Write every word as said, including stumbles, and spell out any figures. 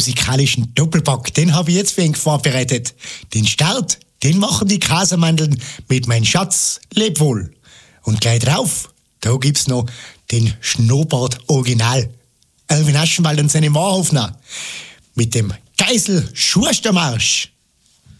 musikalischen Doppelpack, den habe ich jetzt für ihn vorbereitet. Den Start, den machen die Käsemandeln mit Mein Schatz, leb wohl. Und gleich drauf, da gibt's noch den Schnurrbart Original. Erwin Aschenwald und seine Moorhofner mit dem Geisel Schurstermarsch.